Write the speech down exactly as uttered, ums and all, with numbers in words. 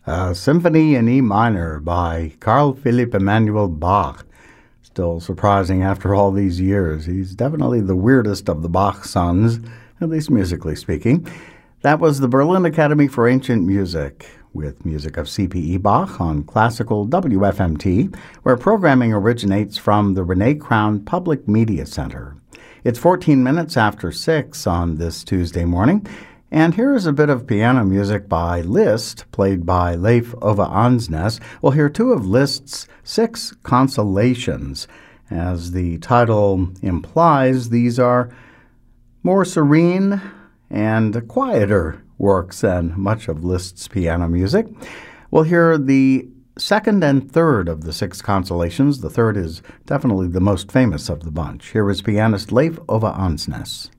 A Symphony in E minor by Carl Philipp Emanuel Bach. Still surprising after all these years. He's definitely the weirdest of the Bach sons, at least musically speaking. That was the Berlin Academy for Ancient Music, with music of C P E Bach on classical W F M T, where programming originates from the Renee Crown Public Media Center. It's fourteen minutes after six on this Tuesday morning, and here is a bit of piano music by Liszt, played by Leif Ove Andsnes. We'll hear two of Liszt's Six Consolations. As the title implies, these are more serene and quieter works than much of Liszt's piano music. We'll hear the second and third of the Six Consolations. The third is definitely the most famous of the bunch. Here is pianist Leif Ove Andsnes.